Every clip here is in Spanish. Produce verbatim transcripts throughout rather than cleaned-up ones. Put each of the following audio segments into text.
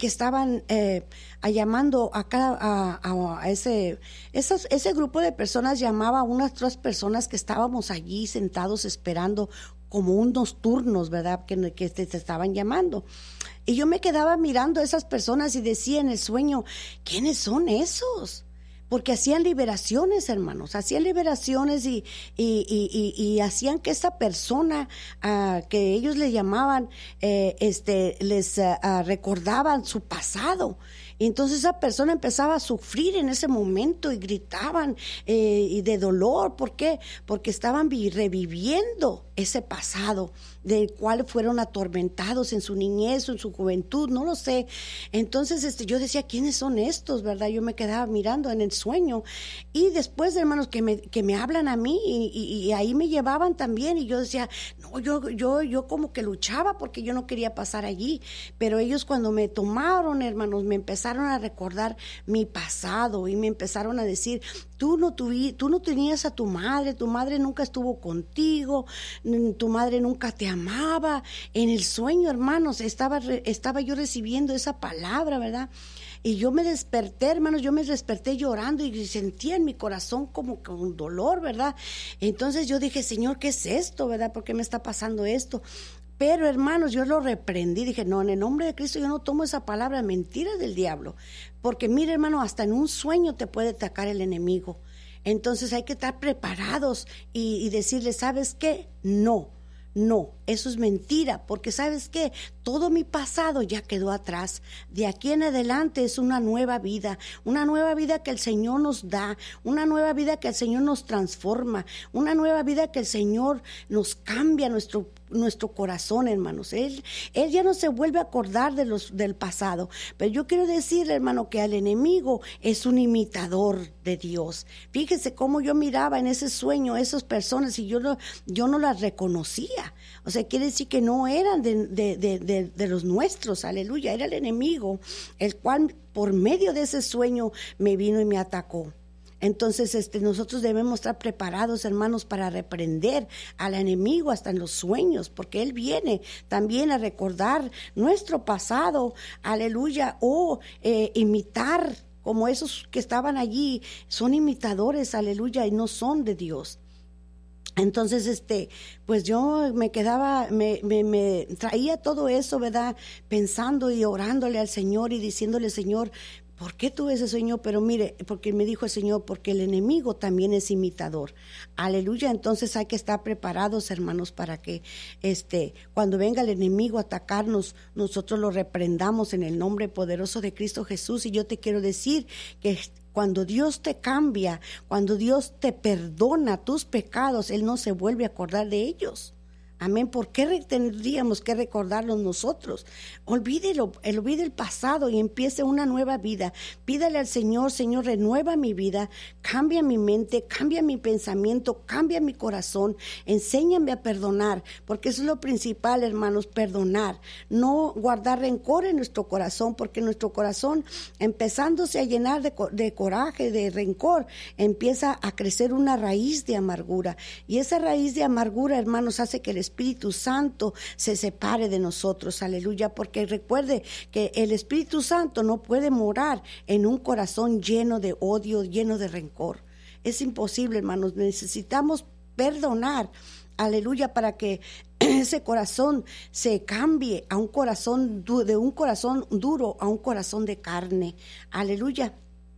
que estaban eh, a llamando a, cada, a, a, a ese, esos, ese grupo de personas llamaba a unas otras personas que estábamos allí sentados esperando como unos turnos, ¿verdad? Que, que te, te estaban llamando. Y yo me quedaba mirando a esas personas y decía en el sueño, ¿quiénes son esos? Porque hacían liberaciones, hermanos, hacían liberaciones y, y, y, y, y hacían que esa persona uh, que ellos le llamaban, eh, este, les uh, uh, recordaban su pasado. Y entonces esa persona empezaba a sufrir en ese momento y gritaban eh, y de dolor. ¿Por qué? Porque estaban vi- reviviendo ese pasado del cual fueron atormentados en su niñez o en su juventud, no lo sé. Entonces este, yo decía, ¿quiénes son estos? ¿Verdad? Yo me quedaba mirando en el sueño. Y después, hermanos, que me, que me hablan a mí y, y, y ahí me llevaban también. Y yo decía, no, yo, yo, yo como que luchaba porque yo no quería pasar allí. Pero ellos cuando me tomaron, hermanos, me empezaron a recordar mi pasado y me empezaron a decir, tú no tuvi, tú no tenías a tu madre, tu madre nunca estuvo contigo, tu madre nunca te amaba. En el sueño, hermanos, estaba, estaba yo recibiendo esa palabra, ¿verdad? Y yo me desperté, hermanos, yo me desperté llorando y sentía en mi corazón como que un dolor, ¿verdad? Entonces yo dije, Señor, ¿qué es esto, verdad? ¿Por qué me está pasando esto? Pero, hermanos, yo lo reprendí, dije, no, en el nombre de Cristo yo no tomo esa palabra mentira del diablo, porque mire, hermano, hasta en un sueño te puede atacar el enemigo. Entonces hay que estar preparados y, y decirle, ¿sabes qué? No, no, eso es mentira, porque ¿sabes qué? Todo mi pasado ya quedó atrás. De aquí en adelante es una nueva vida, una nueva vida que el Señor nos da, una nueva vida que el Señor nos transforma, una nueva vida que el Señor nos cambia nuestro nuestro corazón, hermanos. Él, él ya no se vuelve a acordar de los, del pasado. Pero yo quiero decirle, hermano, que al enemigo es un imitador de Dios. Fíjese cómo yo miraba en ese sueño a esas personas y yo no, yo no las reconocía. O sea, quiere decir que no eran de, de, de, de, de los nuestros, aleluya. Era el enemigo, el cual por medio de ese sueño me vino y me atacó. Entonces este, nosotros debemos estar preparados, hermanos, para reprender al enemigo hasta en los sueños, porque él viene también a recordar nuestro pasado, aleluya, o eh, imitar como esos que estaban allí, son imitadores, aleluya, y no son de Dios. Entonces, este, pues yo me quedaba, me, me, me traía todo eso, ¿verdad? Pensando y orándole al Señor y diciéndole, Señor, ¿por qué tuve ese sueño? Pero mire, porque me dijo el Señor, porque el enemigo también es imitador. Aleluya, entonces hay que estar preparados, hermanos, para que este, cuando venga el enemigo a atacarnos, nosotros lo reprendamos en el nombre poderoso de Cristo Jesús. Y yo te quiero decir que cuando Dios te cambia, cuando Dios te perdona tus pecados, Él no se vuelve a acordar de ellos. Amén. ¿Por qué tendríamos que recordarlos nosotros? Olvídelo, olvide el pasado y empiece una nueva vida. Pídale al Señor, Señor, renueva mi vida, cambia mi mente, cambia mi pensamiento, cambia mi corazón, enséñame a perdonar, porque eso es lo principal, hermanos, perdonar. No guardar rencor en nuestro corazón, porque nuestro corazón, empezándose a llenar de, de coraje, de rencor, empieza a crecer una raíz de amargura. Y esa raíz de amargura, hermanos, hace que el Espíritu Santo se separe de nosotros, aleluya, porque recuerde que el Espíritu Santo no puede morar en un corazón lleno de odio, lleno de rencor. Es imposible, hermanos, necesitamos perdonar, aleluya, para que ese corazón se cambie a un corazón de un corazón duro a un corazón de carne, aleluya.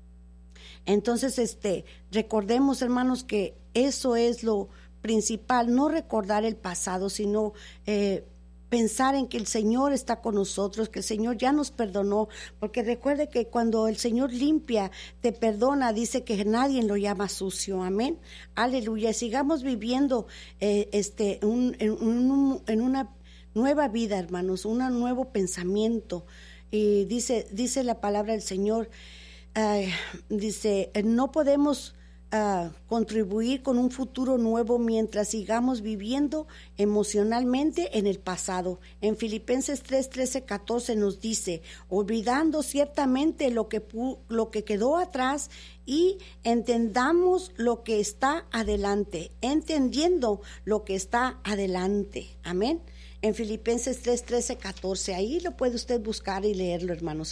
Entonces, este, recordemos, hermanos, que eso es lo principal, no recordar el pasado, sino eh, pensar en que el Señor está con nosotros, que el Señor ya nos perdonó, porque recuerde que cuando el Señor limpia, te perdona, dice que nadie lo llama sucio, amén, aleluya. Sigamos viviendo eh, este, un, en, un, en una nueva vida, hermanos, un nuevo pensamiento. Y dice, dice la palabra del Señor, uh, dice, no podemos Uh, contribuir con un futuro nuevo mientras sigamos viviendo emocionalmente en el pasado. En Filipenses tres, trece, catorce nos dice, olvidando ciertamente lo que, lo que quedó atrás y entendamos lo que está adelante, entendiendo lo que está adelante. Amén. En Filipenses tres, trece, catorce, ahí lo puede usted buscar y leerlo, hermanos.